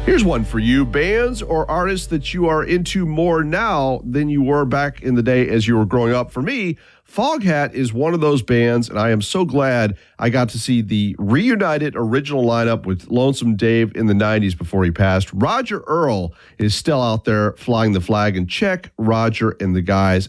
Here's one for you. Bands or artists that you are into more now than you were back in the day as you were growing up. For me, Foghat is one of those bands, and I am so glad I got to see the reunited original lineup with Lonesome Dave in the 90s before he passed. Roger Earl is still out there flying the flag, and check Roger and the guys